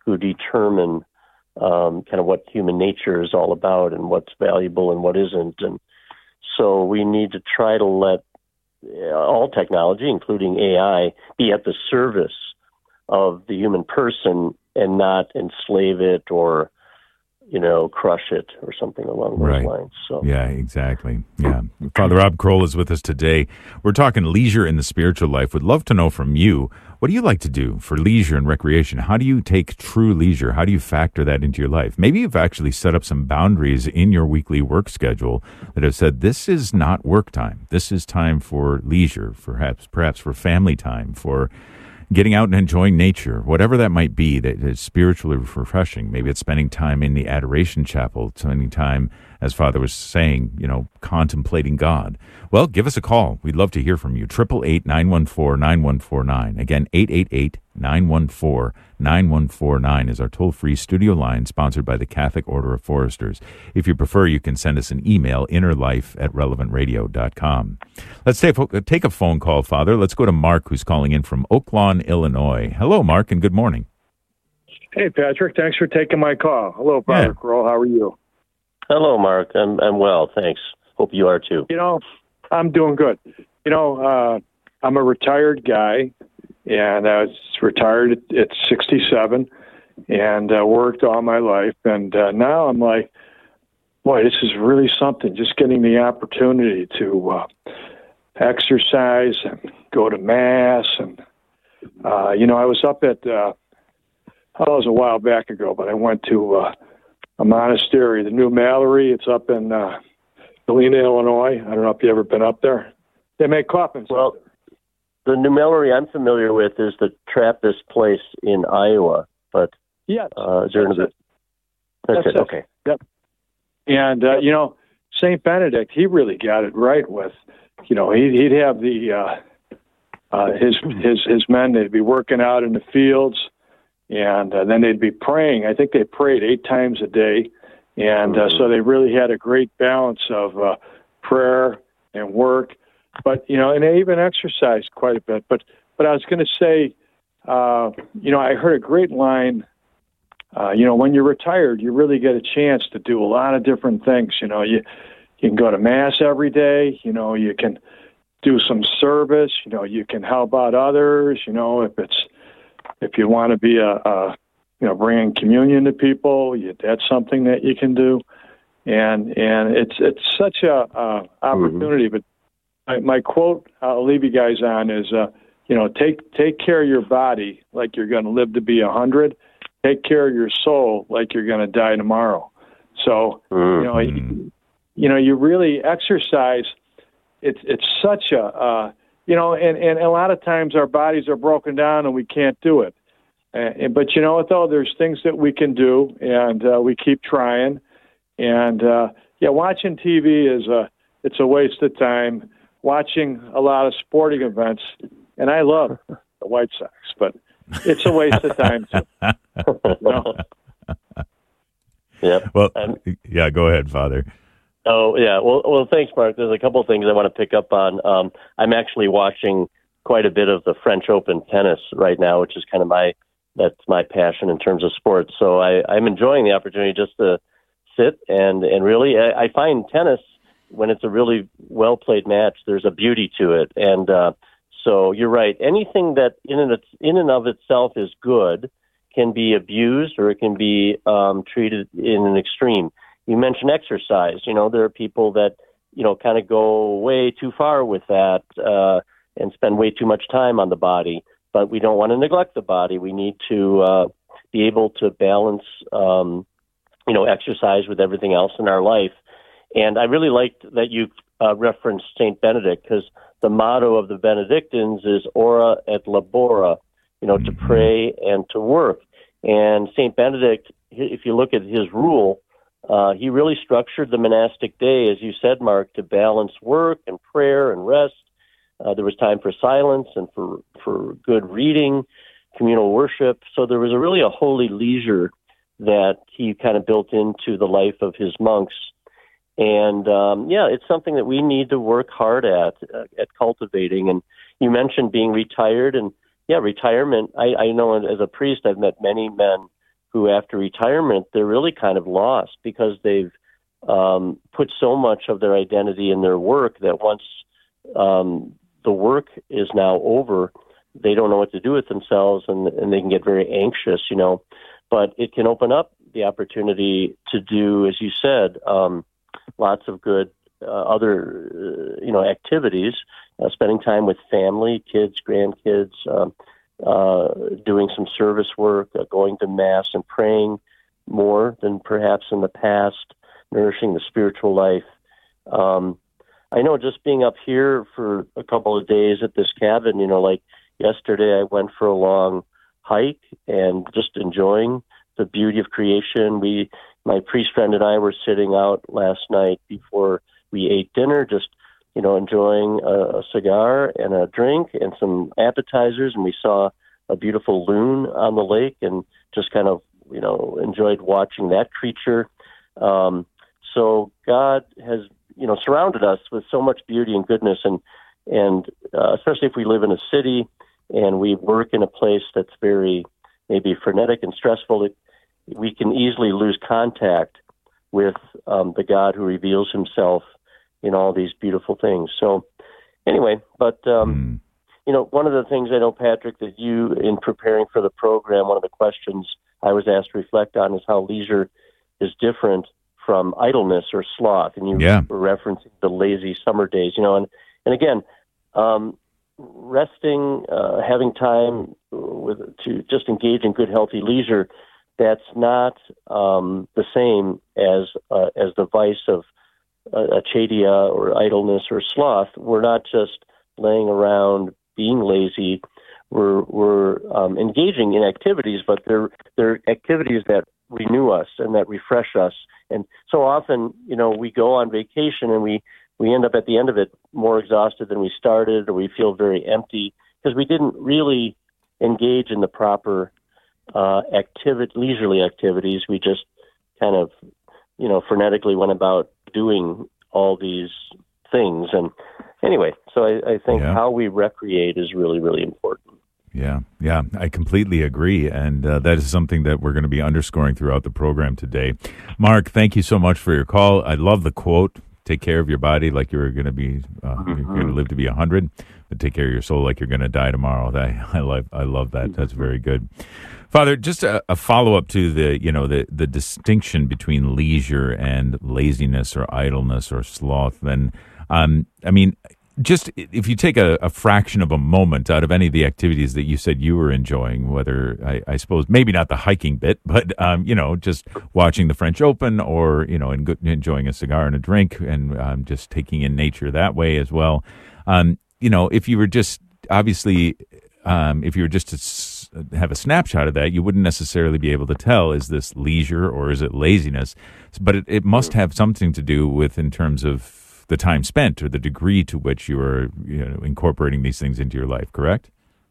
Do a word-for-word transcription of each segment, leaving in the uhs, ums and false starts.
who determine um, kind of what human nature is all about and what's valuable and what isn't. And so we need to try to let all technology, including A I, be at the service of the human person and not enslave it or, you know, crush it or something along those right. lines. So yeah, exactly. Yeah. Father Rob Kroll is with us today. We're talking leisure in the spiritual life. Would love to know from you, what do you like to do for leisure and recreation? How do you take true leisure? How do you factor that into your life? Maybe you've actually set up some boundaries in your weekly work schedule that have said, this is not work time. This is time for leisure, perhaps, perhaps for family time, for getting out and enjoying nature, whatever that might be that is spiritually refreshing. Maybe it's spending time in the Adoration Chapel, spending time, as Father was saying, you know, contemplating God. Well, give us a call. We'd love to hear from you. eight eight eight, nine one four, nine one four nine. Again, eight eight eight, nine one four, nine one four nine is our toll-free studio line, sponsored by the Catholic Order of Foresters. If you prefer, you can send us an email, innerlife at relevant radio dot com. Let's take, take a phone call, Father. Let's go to Mark, who's calling in from Oak Lawn, Illinois. Hello, Mark, and good morning. Hey, Patrick. Thanks for taking my call. Hello, Father Yeah. Kroll. How are you? hello, Mark. I'm I'm well, thanks. Hope you are too. You know, I'm doing good. You know, uh, I'm a retired guy, and I was retired at, at sixty-seven, and uh, worked all my life. And uh, now I'm like, boy, this is really something. Just getting the opportunity to uh, exercise and go to mass, and uh, you know, I was up at. Uh, oh, it was a while back ago, but I went to uh, a monastery, the New Mallory. It's up in uh, Galena, Illinois. I don't know if you've ever been up there. They make coffins. Well, the New Mallory I'm familiar with is the Trappist place in Iowa, but yes, uh, is there that's another? it. That's, That's it. it. Okay. Yep. And uh, you know, Saint Benedict, he really got it right with, you know, he'd, he'd have the uh, uh, his his his men. They'd be working out in the fields, and uh, then they'd be praying. I think they prayed eight times a day, and uh, so they really had a great balance of uh, prayer and work. But you know, and they even exercised quite a bit. But but I was going to say, uh, you know, I heard a great line. Uh, you know, when you're retired, you really get a chance to do a lot of different things. You know, you you can go to mass every day. You know, you can do some service. You know, you can help out others. You know, if it's if you want to be a, a you know bringing communion to people, you, that's something that you can do. And and it's it's such a, a opportunity. Mm-hmm. But my, my quote I'll leave you guys on is, uh, you know, take take care of your body like you're going to live to be a hundred. Take care of your soul like you're going to die tomorrow. So, mm-hmm. you know, you, you know, you really exercise. It's it's such a, uh, you know, and, and a lot of times our bodies are broken down and we can't do it. Uh, but you know what, though? There's things that we can do, and uh, we keep trying. And, uh, yeah, watching T V is a, it's a waste of time. Watching a lot of sporting events, and I love the White Sox, but it's a waste of time. Too. You know? Yeah. Well, um, yeah, go ahead, Father. Oh, yeah. Well, well, thanks, Mark. There's a couple of things I want to pick up on. Um, I'm actually watching quite a bit of the French Open tennis right now, which is kind of my, that's my passion in terms of sports. So I, I'm enjoying the opportunity just to sit and, and really, I, I find tennis, when it's a really well-played match, there's a beauty to it. And, uh, So you're right. Anything that in and, in and of itself is good can be abused, or it can be um, treated in an extreme. You mentioned exercise. You know, there are people that, you know, kind of go way too far with that uh, and spend way too much time on the body. But we don't want to neglect the body. We need to uh, be able to balance, um, you know, exercise with everything else in our life. And I really liked that you uh, referenced Saint Benedict, because the motto of the Benedictines is ora et labora, you know, to pray and to work. And Saint Benedict, if you look at his rule, uh, he really structured the monastic day, as you said, Mark, to balance work and prayer and rest. Uh, there was time for silence and for, for good reading, communal worship. So there was a really a holy leisure that he kind of built into the life of his monks. And, um, yeah, it's something that we need to work hard at, uh, at cultivating. And you mentioned being retired. And, yeah, retirement, I, I know as a priest, I've met many men who after retirement, they're really kind of lost because they've um, put so much of their identity in their work that once um, the work is now over, they don't know what to do with themselves, and, and they can get very anxious, you know. But it can open up the opportunity to do, as you said, um, lots of good uh, other, uh, you know, activities, uh, spending time with family, kids, grandkids, um, uh, doing some service work, uh, going to Mass and praying more than perhaps in the past, nourishing the spiritual life. Um, I know just being up here for a couple of days at this cabin, you know, like yesterday I went for a long hike and just enjoying the beauty of creation. We, my priest friend and I were sitting out last night before we ate dinner, just, you know, enjoying a, a cigar and a drink and some appetizers. And we saw a beautiful loon on the lake and just kind of, you know, enjoyed watching that creature. Um, so God has, you know, surrounded us with so much beauty and goodness. And, and uh, especially if we live in a city and we work in a place that's very maybe frenetic and stressful, it, we can easily lose contact with um, the God who reveals himself in all these beautiful things. So anyway, but, um, mm. you know, one of the things I know, Patrick, that you, in preparing for the program, one of the questions I was asked to reflect on is how leisure is different from idleness or sloth. And you yeah. were referencing the lazy summer days, you know, and, and again, um, resting, uh, having time with to just engage in good, healthy leisure, that's not um, the same as uh, as the vice of uh, acedia or idleness or sloth. We're not just laying around being lazy. We're we're um, engaging in activities, but they're they're activities that renew us and that refresh us. And so often, you know, we go on vacation and we we end up at the end of it more exhausted than we started, or we feel very empty because we didn't really engage in the proper uh, activity, leisurely activities. We just kind of, you know, frenetically went about doing all these things. And anyway, so I, I think yeah. how we recreate is really, really important. Yeah, yeah, I completely agree. And uh, that is something that we're going to be underscoring throughout the program today. Mark, thank you so much for your call. I love the quote, take care of your body like you're going to be, uh, mm-hmm. you're going to live to be one hundred, but take care of your soul like you're going to die tomorrow. That, I love, I love that. That's very good. Father, just a, a follow-up to the, you know, the, the distinction between leisure and laziness or idleness or sloth. And, um, I mean, just if you take a, a fraction of a moment out of any of the activities that you said you were enjoying, whether I, I suppose maybe not the hiking bit, but um, you know, just watching the French Open, or you know, and enjoying a cigar and a drink, and um, just taking in nature that way as well. Um, you know, if you were just obviously, um, if you were just to s- have a snapshot of that, you wouldn't necessarily be able to tell, is this leisure or is it laziness? But it, it must have something to do with, in terms of the time spent or the degree to which you are, you know, incorporating these things into your life, correct?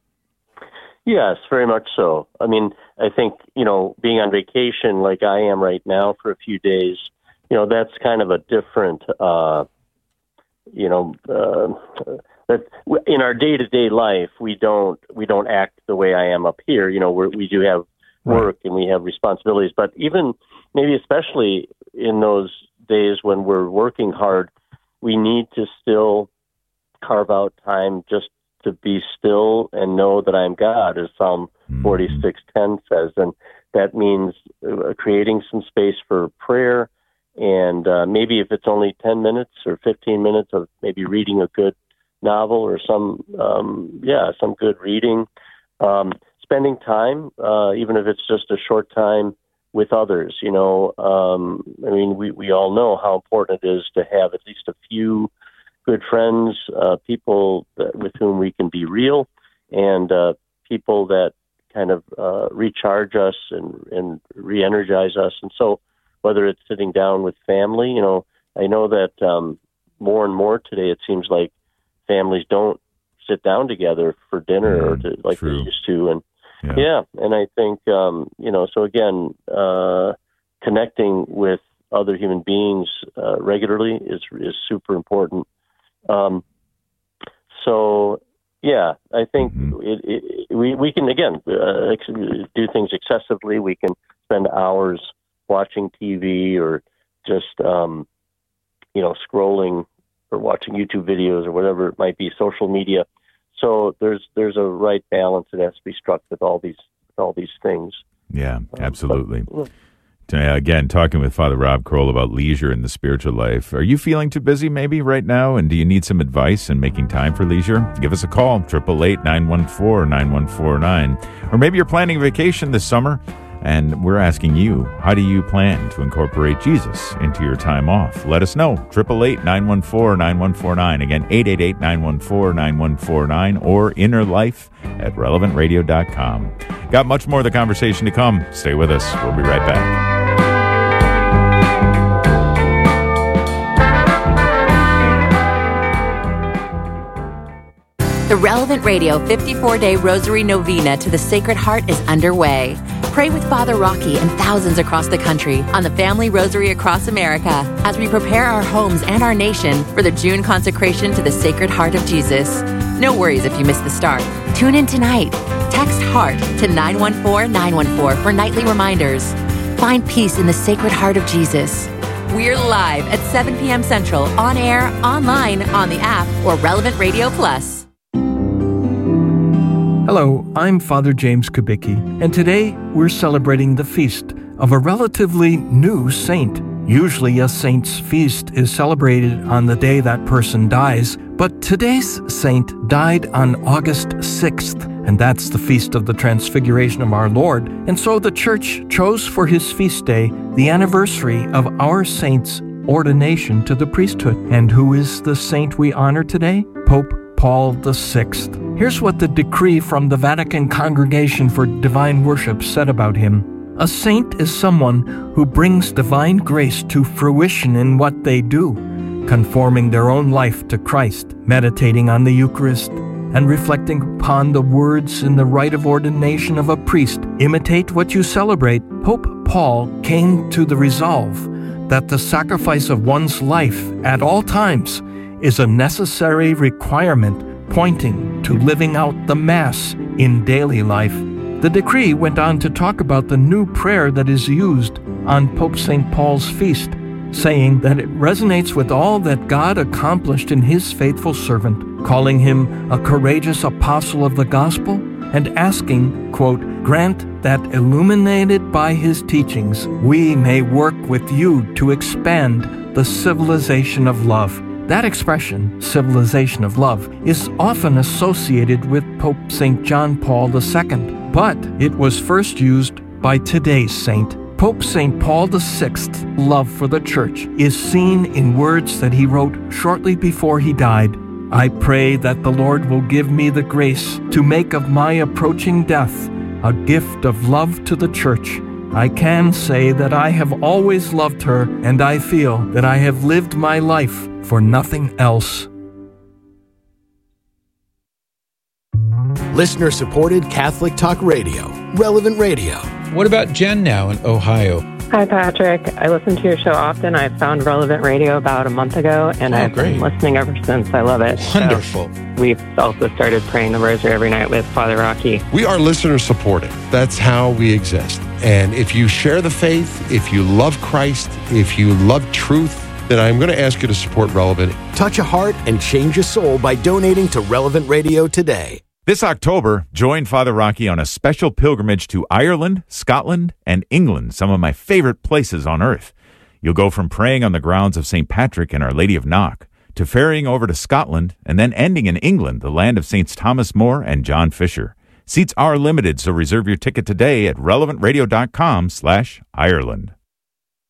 Yes, very much so. I mean, I think, you know, being on vacation like I am right now for a few days, you know, that's kind of a different, uh, you know, uh, that in our day-to-day life, we don't, we don't act the way I am up here. You know, we're, we do have work right. and we have responsibilities, but even maybe especially in those days when we're working hard, we need to still carve out time just to be still and know that I am God, as Psalm forty-six ten says. And that means uh, creating some space for prayer. And uh, maybe if it's only ten minutes or fifteen minutes of maybe reading a good novel or some, um, yeah, some good reading. Um, spending time, uh, even if it's just a short time, with others, you know, um, I mean, we, we all know how important it is to have at least a few good friends, uh, people that, with whom we can be real, and uh, people that kind of uh, recharge us and, and re-energize us. And so whether it's sitting down with family, you know, I know that um, more and more today it seems like families don't sit down together for dinner mm, or to, like true. they used to. And Yeah. yeah, and I think, um, you know, so again, uh, connecting with other human beings uh, regularly is is super important. Um, so, yeah, I think mm-hmm. it, it, we, we can, again, uh, ex- do things excessively. We can spend hours watching T V or just, um, you know, scrolling or watching YouTube videos or whatever it might be, social media. So there's there's a right balance that has to be struck with all these with all these things. Yeah, absolutely. Um, but, Again, talking with Father Rob Kroll about leisure in the spiritual life. Are you feeling too busy maybe right now, and do you need some advice in making time for leisure? Give us a call, eight eight eight, nine one four, nine one four nine. Or maybe you're planning a vacation this summer, and we're asking you, how do you plan to incorporate Jesus into your time off? Let us know, eight eight eight, nine one four, nine one four nine. Again, eight eight eight, nine one four, nine one four nine, or inner life at relevant radio dot com. Got much more of the conversation to come. Stay with us. We'll be right back. The Relevant Radio fifty-four day Rosary Novena to the Sacred Heart is underway. Pray with Father Rocky and thousands across the country on the Family Rosary across America as we prepare our homes and our nation for the June consecration to the Sacred Heart of Jesus. No worries if you missed the start. Tune in tonight. Text HEART to nine one four nine one four for nightly reminders. Find peace in the Sacred Heart of Jesus. We're live at seven p.m. Central, on air, online, on the app, or Relevant Radio Plus. Hello, I'm Father James Kubicki, and today we're celebrating the feast of a relatively new saint. Usually a saint's feast is celebrated on the day that person dies, but today's saint died on August sixth, and that's the feast of the Transfiguration of our Lord. And so the Church chose for his feast day the anniversary of our saint's ordination to the priesthood. And who is the saint we honor today? Pope Paul the Sixth. Here's what the decree from the Vatican Congregation for Divine Worship said about him. A saint is someone who brings divine grace to fruition in what they do, conforming their own life to Christ, meditating on the Eucharist, and reflecting upon the words in the rite of ordination of a priest. Imitate what you celebrate. Pope Paul came to the resolve that the sacrifice of one's life at all times is a necessary requirement pointing to living out the Mass in daily life. The decree went on to talk about the new prayer that is used on Pope Saint Paul's feast, saying that it resonates with all that God accomplished in his faithful servant, calling him a courageous apostle of the gospel, and asking, quote, "Grant that illuminated by his teachings, we may work with you to expand the civilization of love." That expression, civilization of love, is often associated with Pope Saint John Paul the Second, but it was first used by today's saint. Pope Saint Paul the Sixth's love for the Church is seen in words that he wrote shortly before he died. "I pray that the Lord will give me the grace to make of my approaching death a gift of love to the Church. I can say that I have always loved her, and I feel that I have lived my life for nothing else." Listener-supported Catholic Talk Radio, Relevant Radio. What about Jen now in Ohio? Hi, Patrick. I listen to your show often. I found Relevant Radio about a month ago, and oh, I've great. been listening ever since. I love it. Wonderful. So we've also started praying the rosary every night with Father Rocky. We are listener-supported. That's how we exist. And if you share the faith, if you love Christ, if you love truth, then I'm going to ask you to support Relevant. Touch a heart and change a soul by donating to Relevant Radio today. This October, join Father Rocky on a special pilgrimage to Ireland, Scotland, and England, some of my favorite places on earth. You'll go from praying on the grounds of Saint Patrick and Our Lady of Knock to ferrying over to Scotland and then ending in England, the land of Saints Thomas More and John Fisher. Seats are limited, so reserve your ticket today at relevant radio dot com slash Ireland.